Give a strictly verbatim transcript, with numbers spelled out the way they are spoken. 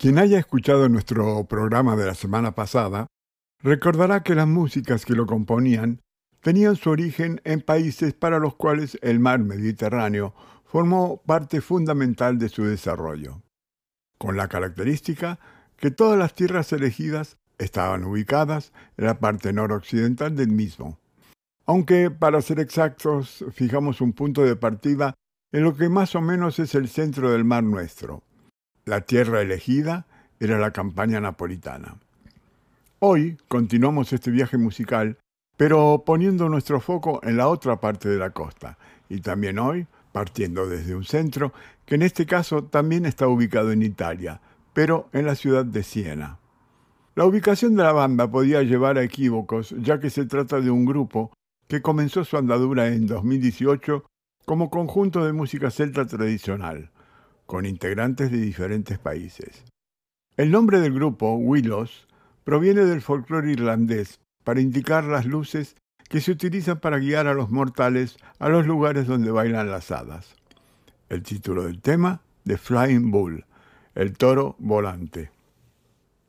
Quien haya escuchado nuestro programa de la semana pasada, recordará que las músicas que lo componían tenían su origen en países para los cuales el mar Mediterráneo formó parte fundamental de su desarrollo, con la característica que todas las tierras elegidas estaban ubicadas en la parte noroccidental del mismo. Aunque, para ser exactos, fijamos un punto de partida en lo que más o menos es el centro del Mar Nuestro. La tierra elegida era la Campania napolitana. Hoy continuamos este viaje musical, pero poniendo nuestro foco en la otra parte de la costa, y también hoy partiendo desde un centro que en este caso también está ubicado en Italia, pero en la ciudad de Siena. La ubicación de la banda podía llevar a equívocos, ya que se trata de un grupo que comenzó su andadura en dos mil dieciocho como conjunto de música celta tradicional, con integrantes de diferentes países. El nombre del grupo, Willows, proviene del folclore irlandés para indicar las luces que se utilizan para guiar a los mortales a los lugares donde bailan las hadas. El título del tema, The Flying Bull, el toro volante.